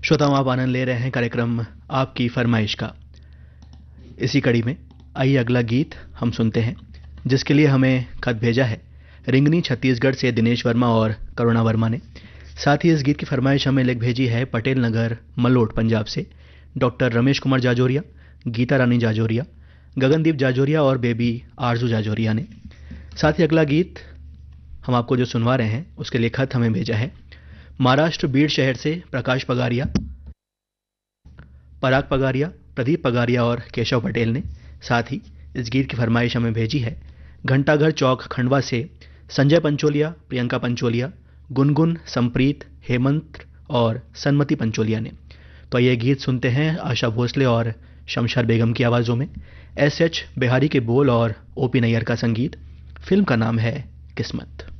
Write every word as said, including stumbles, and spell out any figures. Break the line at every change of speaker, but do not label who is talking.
श्रोताओं, आप आनंद ले रहे हैं कार्यक्रम आपकी फरमाइश का। इसी कड़ी में आइए अगला गीत हम सुनते हैं, जिसके लिए हमें खत भेजा है रिंगनी छत्तीसगढ़ से दिनेश वर्मा और करुणा वर्मा ने। साथ ही इस गीत की फरमाइश हमें लिख भेजी है पटेल नगर मलोट पंजाब से डॉक्टर रमेश कुमार जाजोरिया, गीता रानी जाजोरिया, गगनदीप जाजोरिया और बेबी आरजू जाजोरिया ने। साथ ही अगला गीत हम आपको जो सुनवा रहे हैं उसके लिए खत हमें भेजा है महाराष्ट्र बीड़ शहर से प्रकाश पगारिया, पराग पगारिया, प्रदीप पगारिया और केशव पटेल ने। साथ ही इस गीत की फरमाइश हमें भेजी है घंटाघर चौक खंडवा से संजय पंचोलिया, प्रियंका पंचोलिया, गुनगुन, संप्रीत, हेमंत और सन्मति पंचोलिया ने। तो ये गीत सुनते हैं आशा भोसले और शमशार बेगम की आवाज़ों में। एस एच बिहारी के बोल और ओ पी नैयर का संगीत। फिल्म का नाम है किस्मत।